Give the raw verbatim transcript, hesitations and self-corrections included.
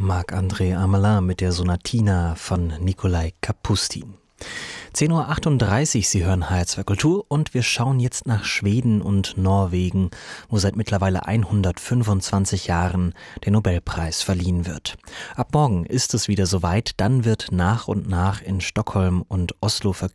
Marc-André Amelin mit der Sonatina von Nikolai Kapustin. zehn Uhr achtunddreißig, Sie hören H R zwei Kultur und wir schauen jetzt nach Schweden und Norwegen, wo seit mittlerweile hundertfünfundzwanzig Jahren der Nobelpreis verliehen wird. Ab morgen ist es wieder soweit, dann wird nach und nach in Stockholm und Oslo verkündet,